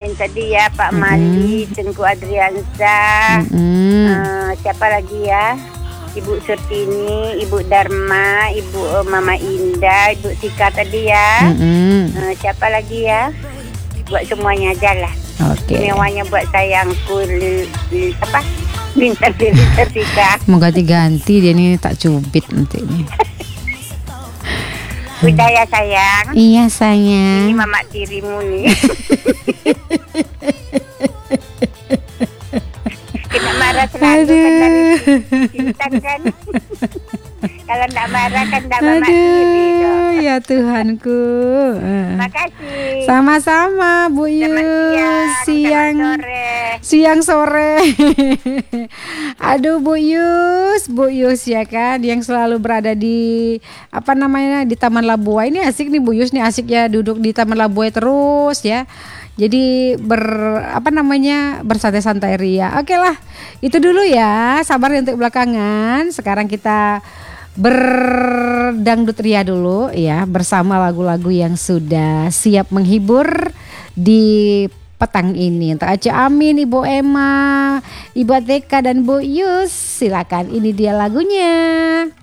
Amin tadi ya, Pak Mali, Tengku Adriansa, siapa lagi ya? Ibu Surtini, Ibu Dharma, Ibu Mama Indah, Ibu Sika tadi ya. Siapa lagi ya? Buat semuanya aja lah. Oke. Mewahnya buat sayangku Lintar Sika. Mau ganti-ganti dia nih, tak cubit nanti nih. Udah ya sayang. Iya Ini sayang. mama tirimu nih. Kena marah selalu kan dari Intan kan. Kalau enggak marah kan enggak mama tiri dong. Ya Tuhanku. Makasih. Sama-sama Bu Yus. Siang sore. Aduh Bu Yus ya kan, yang selalu berada di di Taman Labuai. Ini asik nih Bu Yus, nih asik ya duduk di Taman Labuai terus ya. Jadi bersantai-santai ria. Oke lah, itu dulu ya. Sabar untuk belakangan. Sekarang kita berdangdut ria dulu ya, bersama lagu-lagu yang sudah siap menghibur di petang ini. Untuk Aca Amin, Ibu Emma, Ibu Ateka dan Bu Yus, silakan, ini dia lagunya.